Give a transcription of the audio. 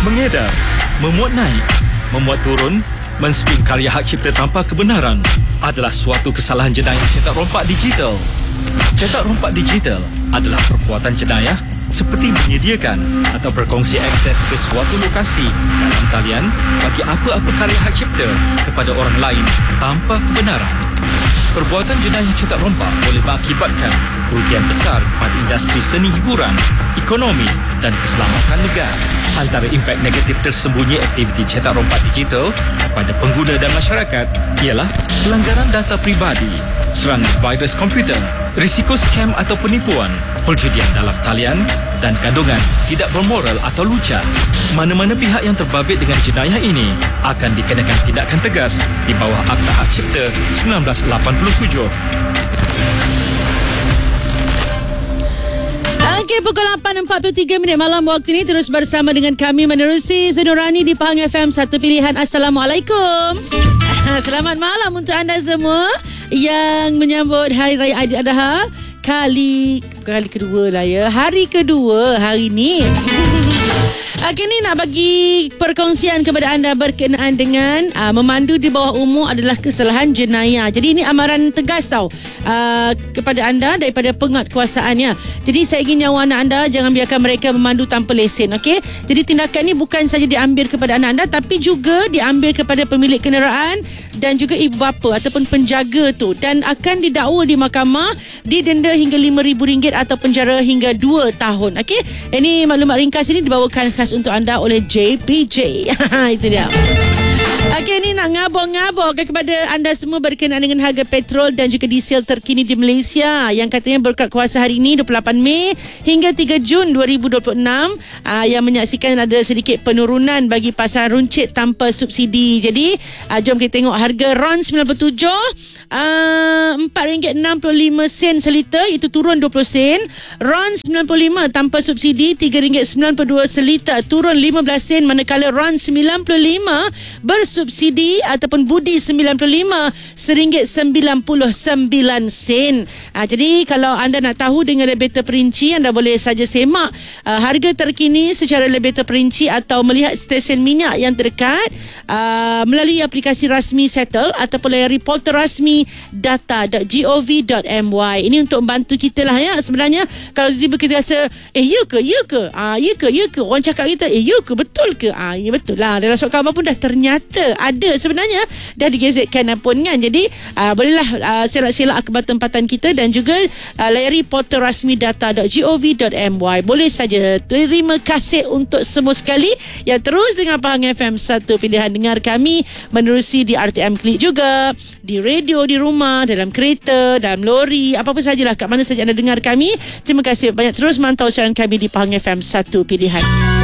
mengedar, memuat naik, memuat turun, menspin karya hak cipta tanpa kebenaran adalah suatu kesalahan jenayah cetak rompak digital. Cetak rompak digital adalah perbuatan jenayah seperti menyediakan atau berkongsi akses ke suatu lokasi dalam talian bagi apa-apa karya hak cipta kepada orang lain tanpa kebenaran. Perbuatan jenayah cetak rompak boleh mengakibatkan kerugian besar kepada industri seni hiburan, ekonomi dan keselamatan negara. Antara impak negatif tersembunyi aktiviti cetak rompak digital kepada pengguna dan masyarakat ialah pelanggaran data pribadi, serangan virus komputer, risiko scam atau penipuan, perjudian dalam talian dan kandungan tidak bermoral atau lucah. Mana-mana pihak yang terbabit dengan jenayah ini akan dikenakan tindakan tegas di bawah Akta Hak Cipta 1987. Okey, pukul 8.43 malam waktu ini terus bersama dengan kami menerusi Nurani di Pahang FM Satu Pilihan. Assalamualaikum. Selamat malam untuk anda semua yang menyambut Hari Raya Aidiladha kali kedua lah ya. Hari kedua hari ni. Okey, ni nak bagi perkongsian kepada anda berkenaan dengan memandu di bawah umur adalah kesalahan jenayah. Jadi ini amaran tegas tau kepada anda daripada penguatkuasaannya. Jadi saya ingin nyawa anak anda jangan biarkan mereka memandu tanpa lesen. Okey, jadi tindakan ni bukan saja diambil kepada anak anda tapi juga diambil kepada pemilik kenderaan dan juga ibu bapa ataupun penjaga tu, dan akan didakwa di mahkamah, didenda hingga RM5,000 atau penjara hingga 2 tahun. Okey, ini maklumat ringkas ini dibawakan khas untuk anda oleh JPJ. Itu dia. Okey, ni nak ngabur-ngabur kepada anda semua berkenaan dengan harga petrol dan juga diesel terkini di Malaysia yang katanya berkat kuasa hari ini 28 Mei hingga 3 Jun 2026 yang menyaksikan ada sedikit penurunan bagi pasaran runcit tanpa subsidi. Jadi jom kita tengok harga RON 97 RM4.65 seliter, itu turun 20 sen. RON 95 tanpa subsidi RM3.92 seliter, turun 15 sen, manakala RON 95 bersubsidi ataupun budi 95 RM1.99. Jadi kalau anda nak tahu dengan lebih terperinci, anda boleh saja semak harga terkini secara lebih terperinci atau melihat stesen minyak yang terdekat melalui aplikasi rasmi Settle ataupun layari portal rasmi data.gov.my. Ini untuk membantu kita lah ya. Sebenarnya kalau tiba-tiba kita rasa ya ke orang cakap kita ya ke, betul ke, ya betul lah, dalam surat khabar pun dah ternyata ada sebenarnya, dah digazetkan pun kan. Jadi bolehlah selak-selak akhbar tempatan kita dan juga layari portal rasmi data.gov.my. Boleh saja. Terima kasih untuk semua sekali yang terus dengar Pahang FM Satu Pilihan. Dengar kami menerusi di RTM Klik juga, di radio, di rumah, dalam kereta, dalam lori, apa-apa sajalah, kat mana saja anda dengar kami. Terima kasih banyak, terus mantau siaran kami di Pahang FM Satu Pilihan.